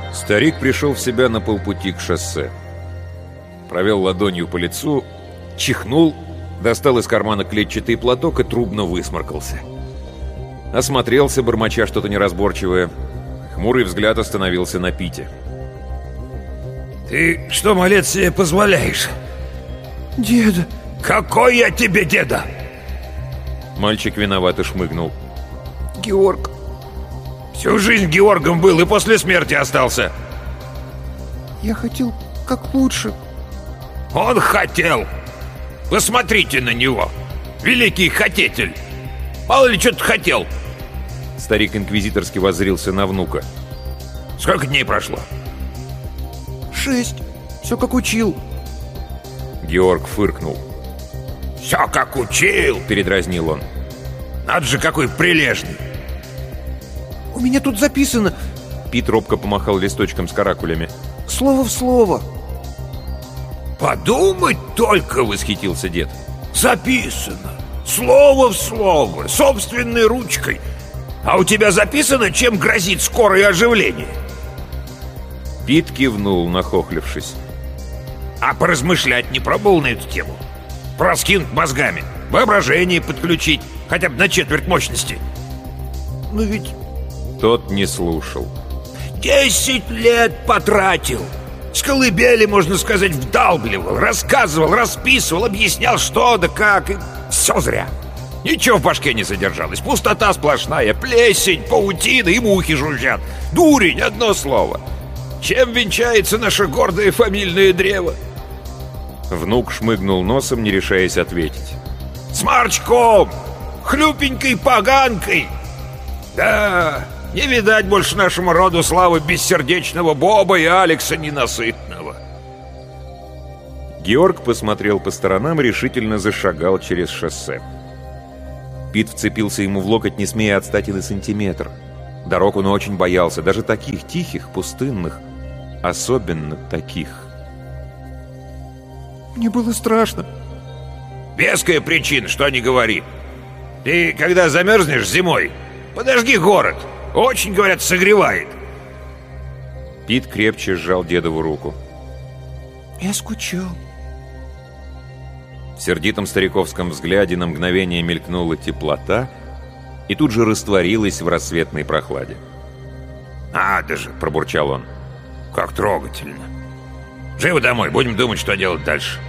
Старик пришел в себя на полпути к шоссе. Провел ладонью по лицу, чихнул, достал из кармана клетчатый платок и трубно высморкался. Осмотрелся, бормоча что-то неразборчивое. Хмурый взгляд остановился на Пите. «Ты что, малец, себе позволяешь?» «Деда!» «Какой я тебе деда?» Мальчик виновато шмыгнул. «Георг!» «Всю жизнь Георгом был и после смерти остался!» «Я хотел как лучше!» «Он хотел! Посмотрите на него! Великий хотетель! Мало ли что-то хотел!» Старик инквизиторски воззрился на внука. «Сколько дней прошло?» 6. Все как учил. Георг фыркнул. «Все как учил!» — передразнил он. «Надо же, какой прилежный!» «У меня тут записано...» Пит робко помахал листочком с каракулями. «Слово в слово!» «Подумать только!» — восхитился дед. «Записано! Слово в слово! Собственной ручкой! А у тебя записано, чем грозит скорое оживление?» Пит кивнул, нахохлившись. «А поразмышлять не пробовал на эту тему? Проскинуть мозгами, воображение подключить, хотя бы на четверть мощности?» «Но ведь...» Тот не слушал. 10 лет потратил! С колыбели, можно сказать, вдалбливал, рассказывал, расписывал, объяснял, что да как, и все зря. Ничего в башке не содержалось, пустота сплошная, плесень, паутина и мухи жужжат. Дурень, одно слово. Чем венчается наше гордое фамильное древо?» Внук шмыгнул носом, не решаясь ответить. «Сморчком! Хлюпенькой поганкой! Да, не видать больше нашему роду славы бессердечного Боба и Алекса Ненасытного!» Георг посмотрел по сторонам и решительно зашагал через шоссе. Пит вцепился ему в локоть, не смея отстать и на сантиметр. Дорог он очень боялся, даже таких тихих, пустынных, особенно таких. «Мне было страшно». «Веская причина, что не говори. Ты, когда замерзнешь зимой, подожги город. Очень, говорят, согревает». Пит крепче сжал дедову руку. «Я скучал». В сердитом стариковском взгляде на мгновение мелькнула теплота и тут же растворилась в рассветной прохладе. «Надо же!» — пробурчал он. «Как трогательно! Живо домой, будем думать, что делать дальше».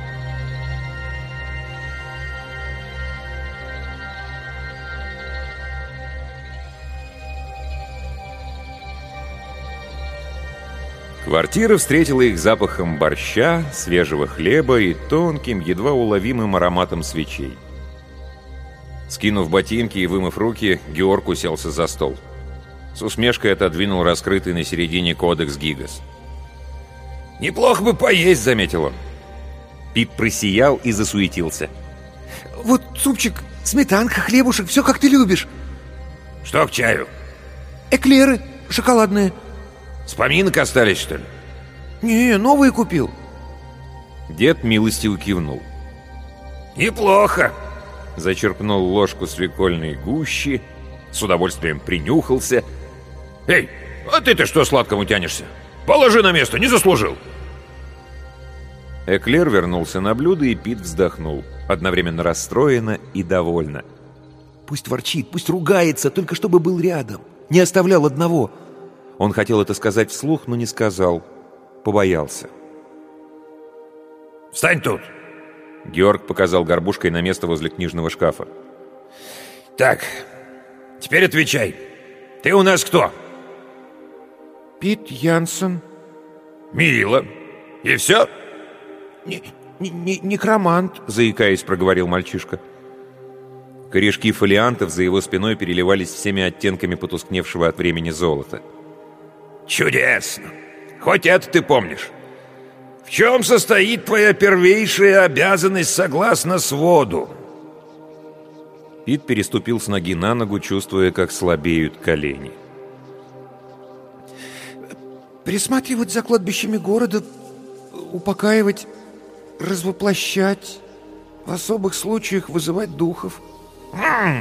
Квартира встретила их запахом борща, свежего хлеба и тонким, едва уловимым ароматом свечей. Скинув ботинки и вымыв руки, Георг уселся за стол. С усмешкой отодвинул раскрытый на середине кодекс Гигас. «Неплохо бы поесть», — заметил он. Пит просиял и засуетился. «Вот супчик, сметанка, хлебушек, все как ты любишь». «Что к чаю?» «Эклеры шоколадные». «С поминок остались, что ли?» «Не, новые купил». Дед милостиво кивнул. «Неплохо». Зачерпнул ложку свекольной гущи, с удовольствием принюхался. «Эй, а ты-то что сладкому тянешься? Положи на место, не заслужил!» Эклер вернулся на блюдо, и Пит вздохнул, одновременно расстроенно и довольно. «Пусть ворчит, пусть ругается, только чтобы был рядом, не оставлял одного». Он хотел это сказать вслух, но не сказал. Побоялся. «Встань тут!» Георг показал горбушкой на место возле книжного шкафа. «Так, теперь отвечай. Ты у нас кто?» «Пит Янсен». «Мило. И все?» «Некромант», — заикаясь, проговорил мальчишка. Корешки фолиантов за его спиной переливались всеми оттенками потускневшего от времени золота. «Чудесно! Хоть это ты помнишь. В чем состоит твоя первейшая обязанность согласно своду?» Пит переступил с ноги на ногу, чувствуя, как слабеют колени. «Присматривать за кладбищами города, упокаивать, развоплощать, в особых случаях вызывать духов».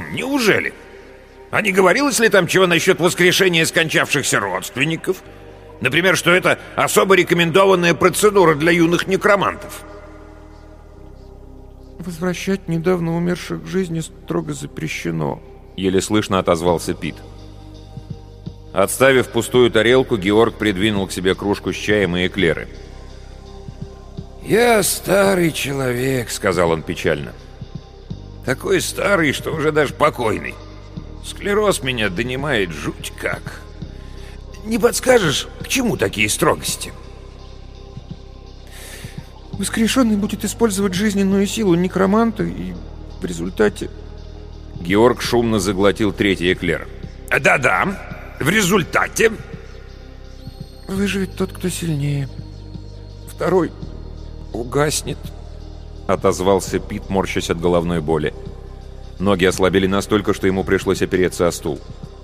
«Неужели? А не говорилось ли там чего насчет воскрешения скончавшихся родственников? Например, что это особо рекомендованная процедура для юных некромантов. «Возвращать недавно умерших к жизни строго запрещено», — еле слышно отозвался Пит. Отставив пустую тарелку, Георг придвинул к себе кружку с чаем и эклеры. «Я старый человек», — сказал он печально. «Такой старый, что уже даже покойный. Склероз меня донимает жуть как. Не подскажешь, к чему такие строгости?» «Воскрешенный будет использовать жизненную силу некроманта, и в результате...» Георг шумно заглотил третий эклер. «Да-да, в результате...» «Выживет тот, кто сильнее. Второй угаснет», — отозвался Пит, морщась от головной боли. Ноги ослабели настолько, что ему пришлось опереться о стул.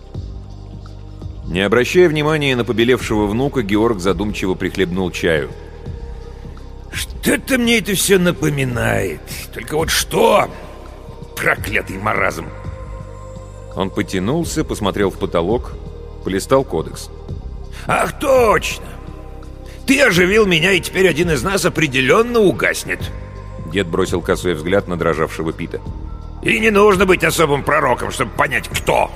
Не обращая внимания на побелевшего внука, Георг задумчиво прихлебнул чаю. «Что-то мне это все напоминает. Только вот что? Проклятый маразм!» Он потянулся, посмотрел в потолок, полистал кодекс. «Ах, точно! Ты оживил меня, и теперь один из нас определенно угаснет!» Дед бросил косой взгляд на дрожавшего Пита. «И не нужно быть особым пророком, чтобы понять, кто!»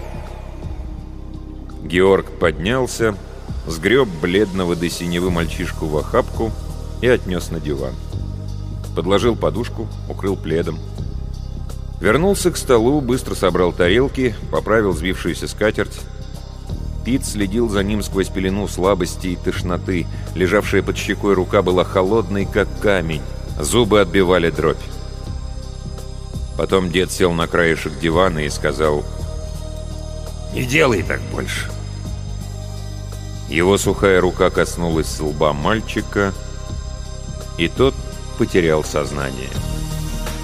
Георг поднялся, сгреб бледного до синевы мальчишку в охапку и отнес на диван. Подложил подушку, укрыл пледом. Вернулся к столу, быстро собрал тарелки, поправил сбившуюся скатерть. Пит следил за ним сквозь пелену слабости и тошноты. Лежавшая под щекой рука была холодной, как камень. Зубы отбивали дробь. Потом дед сел на краешек дивана и сказал: «Не делай так больше». Его сухая рука коснулась лба мальчика, и тот потерял сознание.